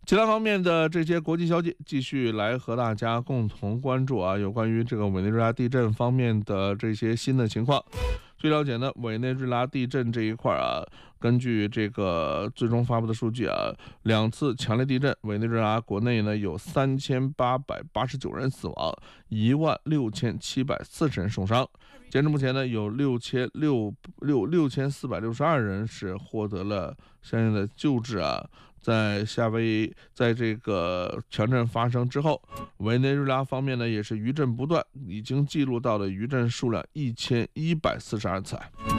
其他方面的这些国际消息，继续来和大家共同关注有关于这个委内瑞拉地震方面的这些新的情况。据了解呢，委内瑞拉地震这一块根据这个最终发布的数据2次强烈地震，委内瑞拉国内呢有3889人死亡，16740人受伤。截至目前呢，有6462人是获得了相应的救治在夏威夷，在这个强震发生之后，委内瑞拉方面呢也是余震不断，已经记录到了余震数量1142次。